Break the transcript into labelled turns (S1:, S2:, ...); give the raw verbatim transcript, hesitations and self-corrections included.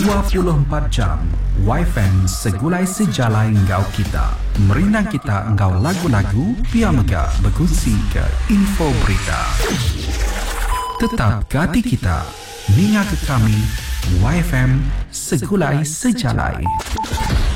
S1: dua puluh empat jam Y F M segulai sejalai engkau kita. Merinang kita engkau lagu-lagu, biar megah berkongsi ke info berita. Tetap gati kita, ninga ke kami Y F M segulai sejalai.